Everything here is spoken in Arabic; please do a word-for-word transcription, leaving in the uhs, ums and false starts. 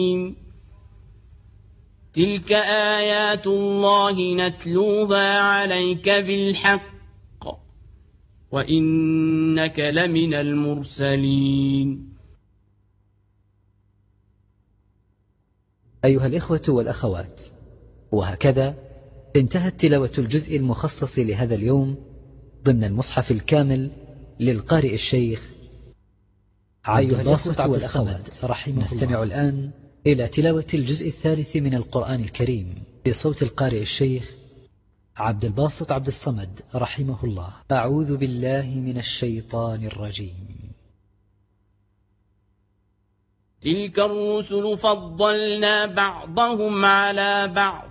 تلك آيات الله نتلوها عليك بالحق وإنك لمن المرسلين. أيها الإخوة والأخوات، وهكذا انتهت تلاوة الجزء المخصص لهذا اليوم ضمن المصحف الكامل للقارئ الشيخ عبد الباسط عبد الصمد رحمه الله. نستمع الآن إلى تلاوة الجزء الثالث من القرآن الكريم بصوت القارئ الشيخ عبد الباسط عبد الصمد رحمه الله. أعوذ بالله من الشيطان الرجيم. تلك الرسل فضلنا بعضهم على بعض